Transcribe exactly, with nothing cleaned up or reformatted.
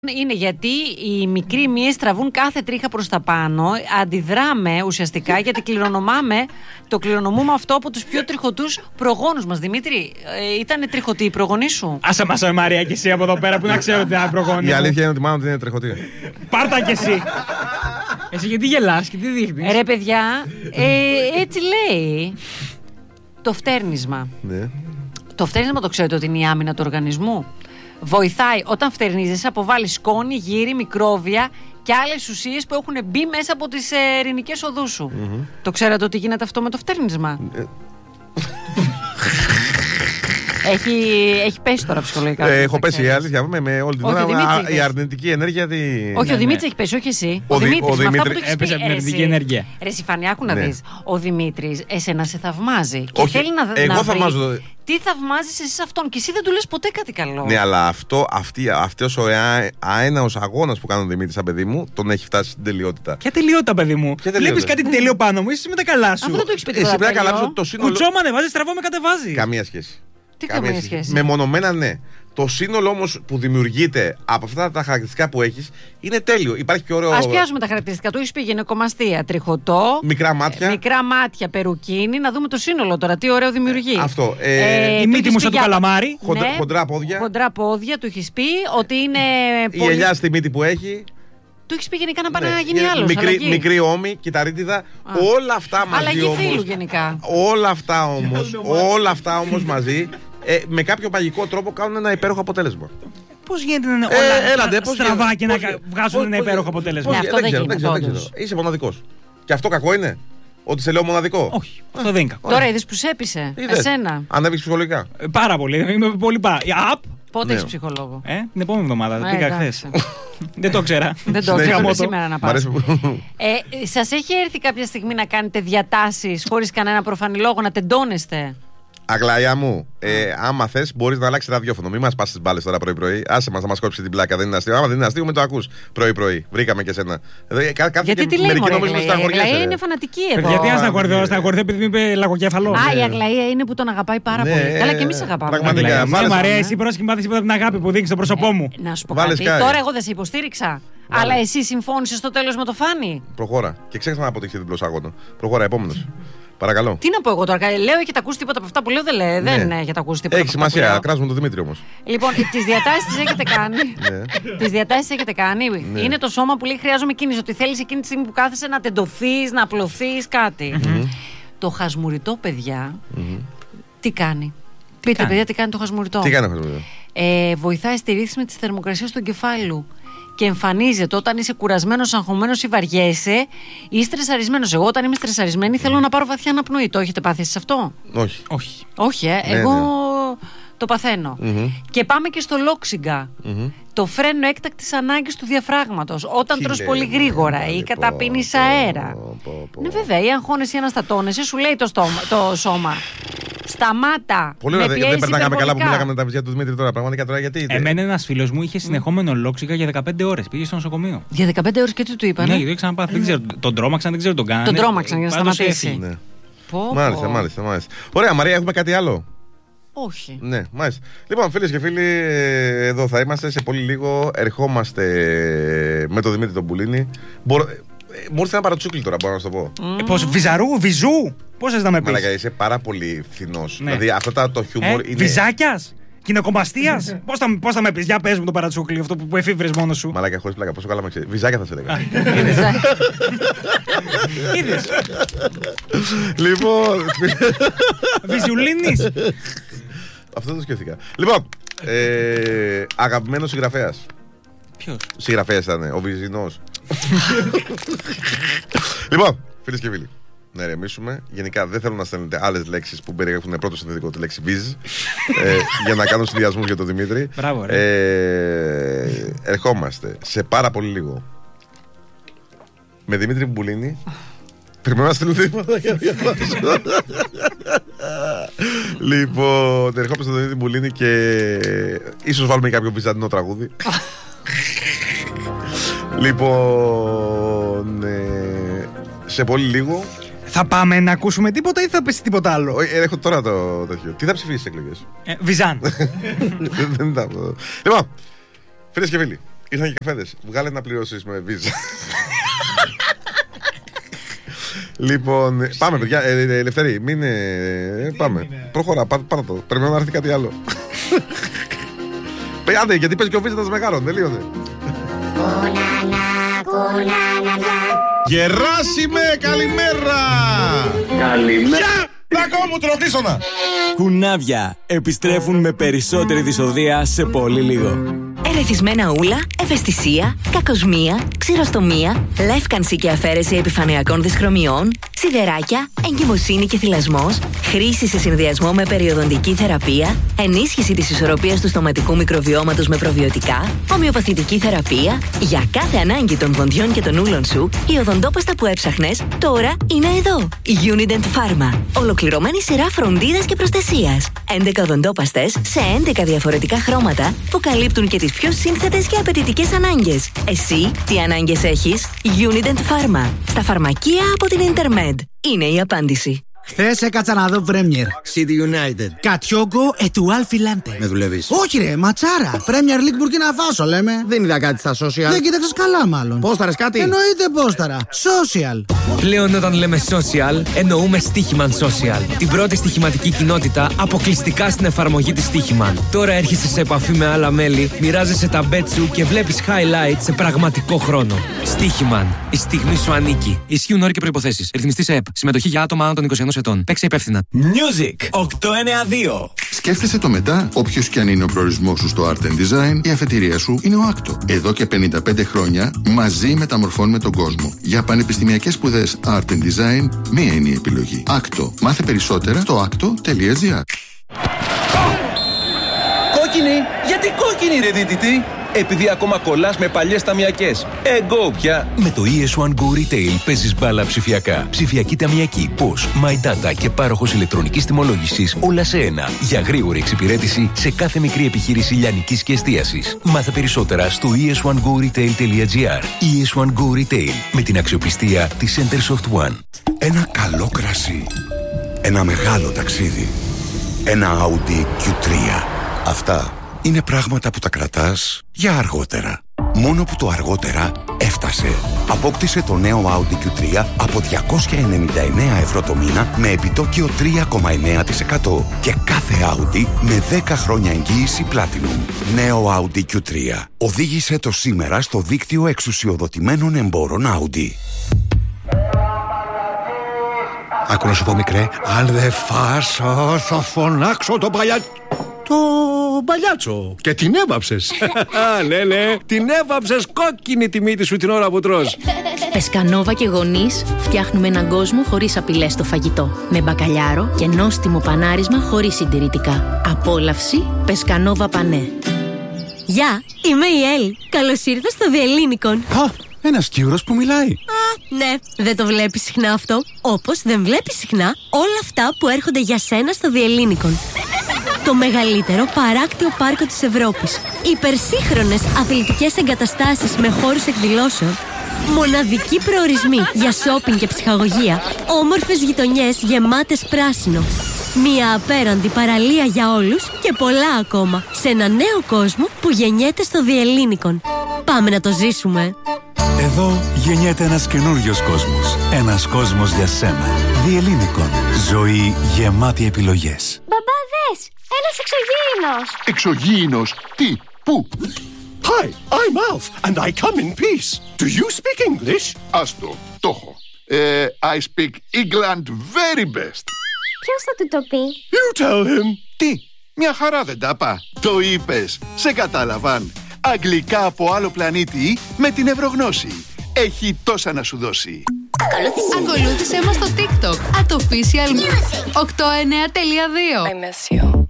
Είναι γιατί οι μικροί μύες τραβούν κάθε τρίχα προς τα πάνω. Αντιδράμε ουσιαστικά γιατί κληρονομάμε, το κληρονομούμε αυτό από τους πιο τριχωτούς προγόνους μας. Δημήτρη, ε, ήτανε τριχωτή η προγονή σου? Άσε μας, ε, Μαρία, και εσύ από εδώ πέρα που να ξέρω ότι είναι προγόνη. Η αλήθεια είναι ότι μάλλον είναι τριχωτή. Πάρτα κι εσύ. Εσύ γιατί γελάς και τι δείχνεις? Ρε παιδιά, ε, έτσι λέει το φτέρνισμα. Ναι. Το φτέρνισμα το ξέρετε ότι είναι η άμυνα του οργανισμού. Βοηθάει όταν φτερνίζεσαι, αποβάλει σκόνη, γύρι, μικρόβια και άλλες ουσίες που έχουν μπει μέσα από τις ειρηνικές οδούς σου. Mm-hmm. Το ξέρατε ότι γίνεται αυτό με το φτέρνισμα? Ε. Έχει, έχει πέσει τώρα ψυχολογικά. Ε, έχω πέσει, η αλήθεια με, με όλη την όχι, ώρα. Η αρνητική ενέργεια. Τη... Όχι, ναι, ο Δημήτρης ναι. έχει πέσει, όχι εσύ. Ο, ο Δη, Δημήτρης, ο Δημήτρη έπεσε από την αρνητική ενέργεια. Ρε Σιφανιάκου να ναι. δεις. Ο Δημήτρης εσένα σε θαυμάζει. Και όχι, θέλει να, εγώ να θαυμάζω. βρει τι θαυμάζεις εσύ σε αυτόν. Και εσύ δεν του λες ποτέ κάτι καλό. Ναι, αλλά αυτό, αυτή, αυτός ο αέναος αγώνας που κάνει ο Δημήτρης, σαν παιδί μου, τον έχει φτάσει στην τελειότητα. Ποια τελειότητα, παιδί μου? Βλέπεις κάτι τέλειο πάνω μου, είσαι με τα καλά σου. Αυτό δεν το έχεις πει εσύ με τα καλά σου, το σύνολο. Κουτσόμα ανεβάζει, στραβό με κατεβάζει. Καμία σχέση. Τι καμία σχέση? Μεμονωμένα ναι. Το σύνολο όμως που δημιουργείται από αυτά τα χαρακτηριστικά που έχεις είναι τέλειο. Υπάρχει πιο ωραίο. Ας πιάσουμε τα χαρακτηριστικά του. Έχεις πει γυναικομαστία, τριχωτό, μικρά μάτια. Μικρά μάτια, περουκίνη. Να δούμε το σύνολο τώρα. Τι ωραίο δημιουργεί. Αυτό. Ε, ε, η μύτη μου σαν το καλαμάρι. Χοντρά, ναι, χοντρά πόδια. Χοντρά πόδια, του έχεις πει ότι είναι. Η πολύ... ελιά στη μύτη που έχει. Του έχεις πει γενικά να πάει Ναι, να γίνει άλλος. Μικρή, μικρή ώμη, κυταρίτιδα. Όλα αυτά μαζί. Αλλαγή όμως, φίλου γενικά. Όλα αυτά όμως, όλα αυτά όμως μαζί. Ε, με κάποιο μαγικό τρόπο κάνουν ένα υπέροχο αποτέλεσμα. Πώς γίνεται να είναι ε, όλα έλατε, στραβά και να πώς, βγάζουν πώς, ένα υπέροχο αποτέλεσμα? Ναι, αυτό δεν δεν ξέρω, γίνεται, δεν ξέρω, δεν ξέρω. Είσαι μοναδικός. Και αυτό κακό είναι? Ότι σε λέω μοναδικό? Όχι, αυτό δεν είναι κακό. Τώρα είδες που σε έπεισε? Εσένα. Ανέβηκες ψυχολογικά? Ε, πάρα πολύ. Είμαι πολύ πάρα. Απ! Πότε Ναι. έχεις ψυχολόγο? Ε, την επόμενη εβδομάδα. Ε, Πήγα χθες. Δεν το ξέρα. Δεν το ξέρω σήμερα να πας. Ε, σας έχει έρθει κάποια στιγμή να κάνετε διατάσεις χωρίς κανένα προφανή λόγο, να τεντώνεστε? Αγλαία μου, ε, άμα θες μπορείς να αλλάξεις ραδιόφωνο. Μην μας πας τις μπάλες τώρα πρωί-πρωί. Άσε μας να μας κόψει την πλάκα. Δεν είναι αστείο. Άμα δεν είναι αστείο, μην το ακούς πρωί-πρωί. Βρήκαμε και σένα. Δηλαδή, κα, γιατί τι λέει, μωρέ, η Αγλαία είναι φανατική εδώ. Γιατί να στεναχωρηθώ, επειδή μου είπε λαγοκέφαλο. Α, η Αγλαία είναι που τον αγαπάει πάρα ναι, πολύ. Καλά, και εμείς αγαπάμε. Πραγματικά. Ναι, μ' αρέσει, εσύ πρόσεχε μάθεις από την αγάπη που δείχνεις στο πρόσωπό μου. Να σου πω κάτι. Τώρα εγώ δεν σε υποστήριξα. Αλλά εσύ συμφώνησες στο τέλος με το Φάνη. Προχώρα. Και ξέχασα να αποδείξει διπλό αγώνα. Προχώρα, επόμενος. Παρακαλώ. Τι να πω εγώ τώρα, λέω, έχετε ακούσει τίποτα από αυτά που λέω? Δεν λέει, ναι. Δεν έχετε ακούσει τίποτα. Έχει σημασία, κράζουμε τον Δημήτρη όμως. Λοιπόν, τις διατάσεις τις έχετε κάνει. Τις διατάσεις τις έχετε κάνει. Ναι. Είναι το σώμα που λέει χρειάζομαι κίνηση. Ότι θέλεις εκείνη τη στιγμή που κάθεσαι να τεντωθείς, να απλωθείς κάτι. Mm-hmm. Το χασμουριτό, παιδιά, mm-hmm. τι κάνει? Πείτε, κάνει. παιδιά, τι κάνει το χασμουριτό? Τι κάνει το χασμουριτό? Ε, βοηθάει στη ρύθμιση της θερμοκρασίας του εγκεφάλου. Και εμφανίζεται όταν είσαι κουρασμένος, αγχωμένος ή βαριέσαι ή στρεσαρισμένος. Εγώ, όταν είμαι στρεσαρισμένη, θέλω να πάρω βαθιά αναπνοή. Το έχετε πάθει σε αυτό? Όχι. Όχι. Όχι, ε. Ναι, εγώ ναι. το παθαίνω. Mm-hmm. Και πάμε και στο λόξιγκα. Mm-hmm. Το φρένο έκτακτης ανάγκης του διαφράγματος. Όταν Τι τρως λέει, πολύ γρήγορα ναι, ή καταπίνεις αέρα. Πω, πω, πω. Ναι, βέβαια, ή αγχώνεσαι ή αναστατώνεσαι, σου λέει το, στόμα, το σώμα. Σταμάτα. Πολύ ωραία, δεν περνάγαμε καλά που μιλάγαμε τα παιδιά του Δημήτρη τώρα. Πραγματικά τώρα γιατί. Εμένα ένας φίλος μου είχε συνεχόμενο λόξιγκα για δεκαπέντε ώρες. Πήγε στο νοσοκομείο. Για δεκαπέντε ώρες και τι του είπανε? Ναι, γιατί το ξαναπάθει. Δεν ξέρω, τον τρόμαξαν, δεν ξέρω τον κάνανε. Τον τρόμαξαν για να σταματήσει. Ναι. Πω, μάλιστα, πω. μάλιστα, μάλιστα. Ωραία, Μαρία, έχουμε κάτι άλλο? Όχι. Ναι, μάλιστα. Λοιπόν, φίλες και φίλοι, εδώ θα είμαστε σε πολύ λίγο. Ερχόμαστε με τον Δημήτρη τον Πουλίνη. Μπορώ... Μου ήρθε ένα παρατσούκλι τώρα, μπορώ να σου το πω. Mm. Ε, πώς, βυζαρού, βυζού. Πώς θες να με πεις? Μαλάκα, είσαι πάρα πολύ φθηνός. Ναι. Δηλαδή αυτό το, το χιούμορ ε, είναι. Βυζάκιας, γυναικομαστίας. πώς, θα, πώς θα με πεις? Για πες μου το παρατσούκλι, αυτό που, που εφήβρες μόνος σου. Μαλάκα, χωρίς πλάκα, πόσο καλά με ξέρεις. Βυζάκια θα σε έλεγα. Είδες. Λοιπόν. Βυζουλίνης. Αυτό το σκέφτηκα. Λοιπόν, ε, αγαπημένος συγγραφέας. Ποιος? Συγγραφέας ήταν, ο Βυζινός. Λοιπόν, φίλες και φίλοι, να ηρεμήσουμε. Γενικά δεν θέλω να στέλνετε άλλες λέξεις που περιέχουν πρώτο συνθετικό τη λέξη βυζ ε, για να κάνω συνδυασμούς για τον Δημήτρη. Μπράβο, ρε. Ε, ερχόμαστε σε πάρα πολύ λίγο με Δημήτρη Μπουλίνη. Πρέπει να στείλουν θύματα για να διαβάσω. Λοιπόν, ερχόμαστε στον Δημήτρη Μπουλίνη και ίσως βάλουμε κάποιο βυζαντινό τραγούδι. Λοιπόν, ε, σε πολύ λίγο. Θα πάμε να ακούσουμε τίποτα ή θα πέσει τίποτα άλλο? Ε, έχω τώρα το τέτοιο. Τι θα ψηφίσεις στις εκλογές? Ε, Βυζάν. Δεν ήταν αυτό. Λοιπόν, φίλες και φίλοι, Ήρθαν και καφέδες. Βγάλε να πληρώσεις με βίζα. Λοιπόν, πάμε παιδιά, ε, ε, Ελευθερή, μην ε, πάμε. Προχωρά, πά, πάρα το. Πρέπει να έρθει κάτι άλλο. Άντε, γιατί πες και ο Βίζετας Μεγάρων, τελείωνε. Γεράσιμε, καλημέρα! Καλημέρα! Πλάκο μου, τροχίσονα! Κουνάβια επιστρέφουν με περισσότερη δυσοδεία σε πολύ λίγο. Ερεθισμένα ούλα, ευαισθησία, κακοσμία, ξηροστομία, λεύκανση και αφαίρεση επιφανειακών δυσχρωμιών, σιδεράκια, εγκυμοσύνη και θυλασμός, χρήση σε συνδυασμό με περιοδοντική θεραπεία, ενίσχυση της ισορροπίας του στοματικού μικροβιώματος με προβιωτικά, ομοιοπαθητική θεραπεία. Για κάθε ανάγκη των δοντιών και των ούλων σου, η οδοντόπαστα που έψαχνες τώρα είναι εδώ. Unident Pharma. Ολοκληρωμένη σειρά φροντίδας και προστασίας. έντεκα οδοντόπαστες σε έντεκα διαφορετικά χρώματα που καλύπτουν και τις πιο σύνθετες και απαιτητικές ανάγκες. Εσύ τι ανάγκες έχεις? Unident Pharma. Στα φαρμακεία από την Intermed. Είναι η απάντηση. Χθες έκατσα να δω Premier. City United. Κατιόγκο ετουάλ φιλάντε. Με δουλεύεις? Όχι ρε, ματσάρα. Premier League Burkina Faso λέμε. Δεν είδα κάτι στα social. Δεν κοίταξες καλά μάλλον. Πόσταρες κάτι? Εννοείται πόσταρα. Social. Πλέον όταν λέμε social, εννοούμε Stichiman Social. Την πρώτη στοιχηματική κοινότητα αποκλειστικά στην εφαρμογή της Stichiman. Τώρα έρχεσαι σε επαφή με άλλα μέλη, μοιράζεσαι τα bet σου και βλέπεις highlights σε πραγματικό χρόνο. Stichiman. Η στιγμή σου ανήκει. Ισχύουν όροι και προϋποθέσεις. Ρυθμιστή σε ΕΠ. Συμμετοχή για άτομα άνω των είκοσι ενός ετών. Παίξε υπεύθυνα. Music οκτακόσια ενενήντα δύο. Σκέφτεσαι το μετά, όποιος και αν είναι ο προορισμός σου στο Art and Design, η αφετηρία σου είναι ο Άκτο. Εδώ και πενήντα πέντε χρόνια μαζί μεταμορφώνουμε τον κόσμο. Για πανεπιστημιακές σπουδές Art and Design, μία είναι η επιλογή. Άκτο. Μάθε περισσότερα στο άκτο τελεία τζι άρ. Κόκκινη! Γιατί κόκκινη ρε δίτητη? Επειδή ακόμα κολλάς με παλιές ταμιακές. Εγκό πια! Με το ι ες ουάν Go Retail παίζεις μπάλα ψηφιακά. Ψηφιακή ταμιακή, πώς, My Data και πάροχος ηλεκτρονικής τιμολόγησης όλα σε ένα. Για γρήγορη εξυπηρέτηση σε κάθε μικρή επιχείρηση λιανικής και εστίασης. Μάθε περισσότερα στο ι ες ουάν go retail τελεία τζι άρ. ι ες ουάν Go Retail με την αξιοπιστία της Centersoft One. Ένα καλό κρασί. Ένα μεγάλο ταξίδι. Ένα Audi κιου τρία. Αυτά είναι πράγματα που τα κρατάς για αργότερα. Μόνο που το αργότερα έφτασε. Απόκτησε το νέο Audi κιου τρία από διακόσια ενενήντα εννέα ευρώ το μήνα με επιτόκιο τρία κόμμα εννέα τοις εκατό και κάθε Audi με δέκα χρόνια εγγύηση Platinum. Νέο Audi κιου τρία. Οδήγησε το σήμερα στο δίκτυο εξουσιοδοτημένων εμπόρων Audi. Άκου να σου πω μικρέ, αν δεν φας θα φωνάξω το παλιά... Το παλιάτσο. Και την έβαψες. Ναι, ναι, την έβαψες κόκκινη τη μύτη σου την ώρα που τρως. Πεσκανόβα και γονείς φτιάχνουμε έναν κόσμο χωρίς απειλές στο φαγητό. Με μπακαλιάρο και νόστιμο πανάρισμα χωρίς συντηρητικά. Απόλαυση Πεσκανόβα Πανέ. Γεια, είμαι η Έλλη. Καλώς ήρθες στο Διελλήνικον. Α, ένας Κύρος που μιλάει. Α, ναι, δεν το βλέπεις συχνά αυτό. Όπως δεν βλέπεις συχνά όλα αυτά που έρχονται για σένα στο Διελλήνικον. Το μεγαλύτερο παράκτιο πάρκο της Ευρώπης. Υπερσύγχρονες αθλητικές εγκαταστάσεις με χώρους εκδηλώσεων. Μοναδικοί προορισμοί για σόπινγκ και ψυχαγωγία. Όμορφες γειτονιές γεμάτες πράσινο. Μια απέραντη παραλία για όλους και πολλά ακόμα. Σε ένα νέο κόσμο που γεννιέται στο Διελλήνικον. Πάμε να το ζήσουμε. Εδώ γεννιέται ένας καινούριος κόσμος. Ένας κόσμος για σένα. Διελλήνικον. Ζωή γεμάτη επιλογές. Μπαμπά, δες! Ένας εξωγήινος! Εξωγήινος? Τι? Πού? Hi, I'm Alf and I come in peace. Do you speak English? Άστο, το έχω. Ε, I speak England very best. Ποιος θα του το πει? You tell him. Τι? Μια χαρά δεν τα πά. Το είπες. Σε κατάλαβαν. Αγγλικά από άλλο πλανήτη με την Ευρωγνώση. Έχει τόσα να σου δώσει. Ακολούθησέ μας στο TikTok at official οκτακόσια εννέα τελεία δύο. I miss you.